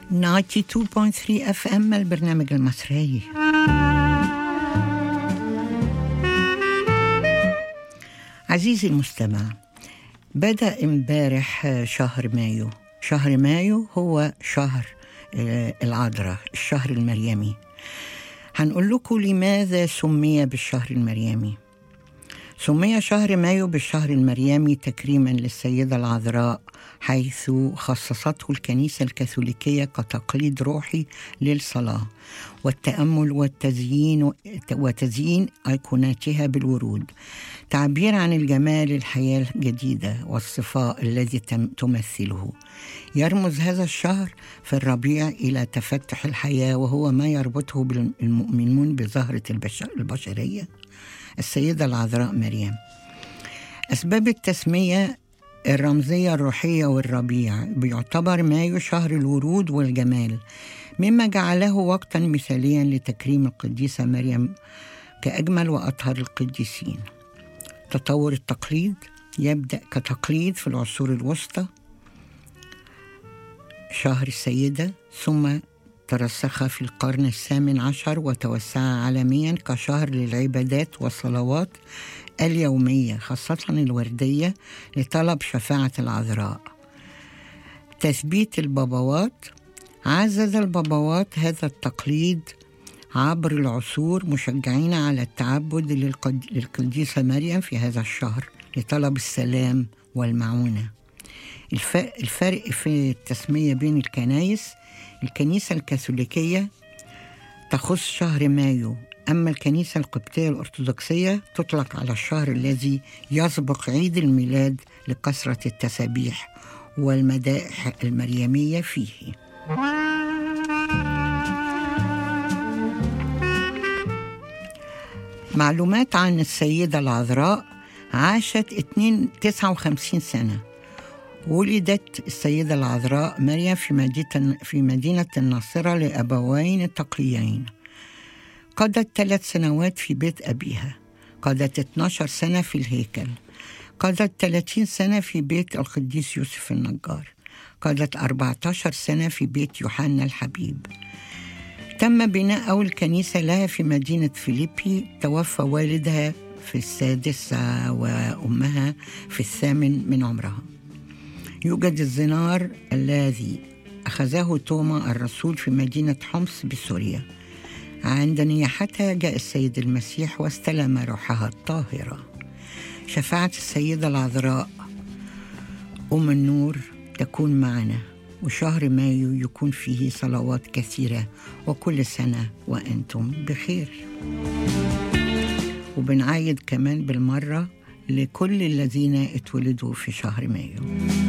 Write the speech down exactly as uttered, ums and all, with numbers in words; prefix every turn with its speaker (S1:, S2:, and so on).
S1: تسعة وتسعين فاصلة ثلاثة اف ام البرنامج المصري. عزيزي المستمع، بدأ امبارح شهر مايو. شهر مايو هو شهر العذراء، الشهر المريمي. هنقول لكم لماذا سمي بالشهر المريمي. سمي شهر مايو بالشهر المريمي تكريما للسيدة العذراء، حيث خصصته الكنيسة الكاثوليكية كتقليد روحي للصلاة والتأمل والتزيين وتزيين أيقوناتها بالورود، تعبير عن الجمال الحياة الجديدة والصفاء الذي تمثله. يرمز هذا الشهر في الربيع إلى تفتح الحياة، وهو ما يربطه بالمؤمنون بزهرة البشرية السيدة العذراء مريم. أسباب التسمية الرمزية الروحية والربيع. بيعتبر مايو شهر الورود والجمال، مما جعله وقتا مثاليا لتكريم القديسة مريم كأجمل وأطهر القديسين. تطور التقليد يبدأ كتقليد في العصور الوسطى، شهر السيدة، ثم ترسخ في القرن الثامن عشر وتوسع عالميا كشهر للعبادات والصلوات اليومية، خاصة الوردية، لطلب شفاعة العذراء. تثبيت البابوات. عزز البابوات هذا التقليد عبر العصور، مشجعين على التعبد للقديسة مريم في هذا الشهر لطلب السلام والمعونة. الفرق في التسمية بين الكنائس: الكنيسة الكاثوليكية تخص شهر مايو، أما الكنيسة القبطية الأرثوذكسية تطلق على الشهر الذي يسبق عيد الميلاد لكثرة التسابيح والمدائح المريمية فيه. معلومات عن السيدة العذراء: عاشت تسعة وخمسين سنة. ولدت السيدة العذراء مريم في مدينة في مدينة الناصرة لأبوين تقيين. قضت ثلاث سنوات في بيت أبيها. قضت اثناشر سنة في الهيكل. قضت ثلاثين سنة في بيت القديس يوسف النجار. قضت أربعة عشر سنة في بيت يوحنا الحبيب. تم بناء أول كنيسة لها في مدينة فيليبي. توفى والدها في السادس وأمها في الثامن من عمرها. يوجد الزنار الذي أخذه توما الرسول في مدينة حمص بسوريا. عند نياحتها جاء السيد المسيح واستلم روحها الطاهرة. شفاعة السيدة العذراء أم النور تكون معنا، وشهر مايو يكون فيه صلوات كثيرة، وكل سنة وأنتم بخير. وبنعيد كمان بالمرة لكل الذين اتولدوا في شهر مايو.